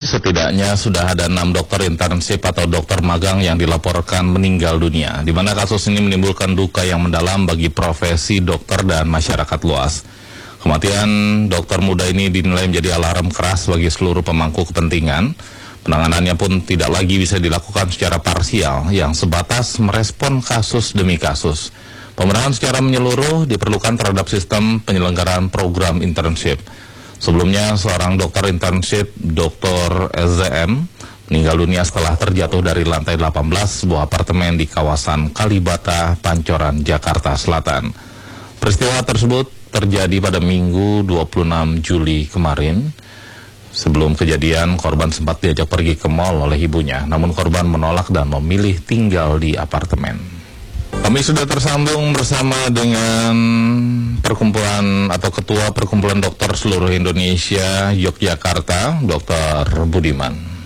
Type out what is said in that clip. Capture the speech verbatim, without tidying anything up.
Setidaknya sudah ada enam dokter internship atau dokter magang yang dilaporkan meninggal dunia, di mana kasus ini menimbulkan duka yang mendalam bagi profesi dokter dan masyarakat luas. Kematian dokter muda ini dinilai menjadi alarm keras bagi seluruh pemangku kepentingan. Penanganannya pun tidak lagi bisa dilakukan secara parsial, yang sebatas merespon kasus demi kasus. Pembenahan secara menyeluruh diperlukan terhadap sistem penyelenggaraan program internship. Sebelumnya, seorang dokter internship, Doktor S Z M, meninggal dunia setelah terjatuh dari lantai delapan belas sebuah apartemen di kawasan Kalibata, Pancoran, Jakarta Selatan. Peristiwa tersebut terjadi pada Minggu dua puluh enam Juli kemarin. Sebelum kejadian, korban sempat diajak pergi ke mal oleh ibunya, namun korban menolak dan memilih tinggal di apartemen. Kami sudah tersambung bersama dengan perkumpulan atau Ketua Perkumpulan Dokter Seluruh Indonesia Yogyakarta, Dokter Budiman.